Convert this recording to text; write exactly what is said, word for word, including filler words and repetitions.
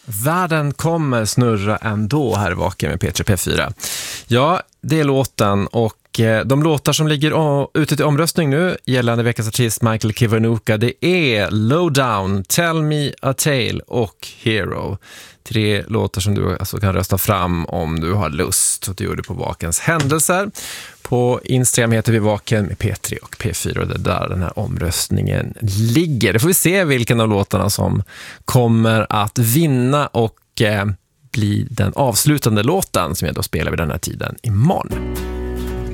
Världen kommer snurra ändå här i Vaken med P tre P fyra. Ja, det är låten och de låtar som ligger ute till omröstning nu gällande veckans artist Michael Kiwanuka, det är Lowdown, Tell Me A Tale och Hero. Tre låtar som du alltså kan rösta fram om du har lust, och det gör du på Vakens händelser. På Instagram heter vi Vaken med P tre och P fyra, och det är där den här omröstningen ligger. Då får vi se vilken av låtarna som kommer att vinna och eh, bli den avslutande låten som jag då spelar vid den här tiden imorgon.